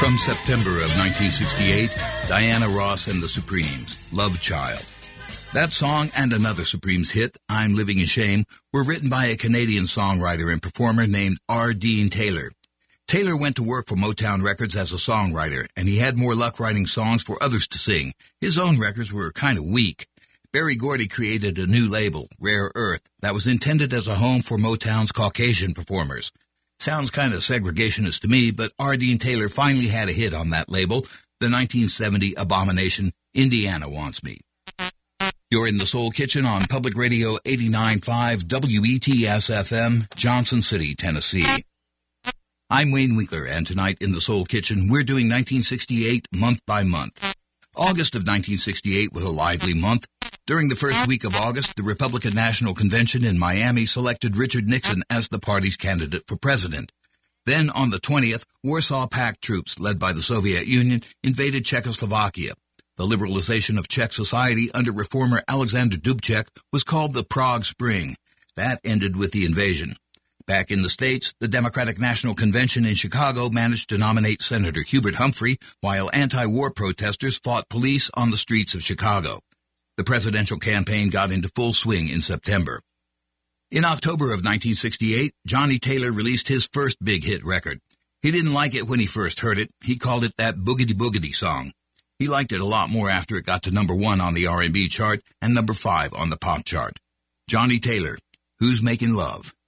From September of 1968, Diana Ross and the Supremes, Love Child. That song and another Supremes hit, I'm Living in Shame, were written by a Canadian songwriter and performer named R. Dean Taylor. Taylor went to work for Motown Records as a songwriter, and he had more luck writing songs for others to sing. His own records were kind of weak. Berry Gordy created a new label, Rare Earth, that was intended as a home for Motown's Caucasian performers. Sounds kind of segregationist to me, but R. Dean Taylor finally had a hit on that label, the 1970 abomination, Indiana Wants Me. You're in the Soul Kitchen on Public Radio 89.5 WETS-FM, Johnson City, Tennessee. I'm Wayne Winkler, and tonight in the Soul Kitchen, we're doing 1968 month by month. August of 1968 was a lively month. During the first week of August, the Republican National Convention in Miami selected Richard Nixon as the party's candidate for president. Then, on the 20th, Warsaw Pact troops, led by the Soviet Union, invaded Czechoslovakia. The liberalization of Czech society under reformer Alexander Dubček was called the Prague Spring. That ended with the invasion. Back in the States, the Democratic National Convention in Chicago managed to nominate Senator Hubert Humphrey, while anti-war protesters fought police on the streets of Chicago. The presidential campaign got into full swing in September. In October of 1968, Johnny Taylor released his first big hit record. He didn't like it when he first heard it. He called it that boogity boogity song. He liked it a lot more after it got to number 1 on the R&B chart and number 5 on the pop chart. Johnny Taylor, Who's Making Love?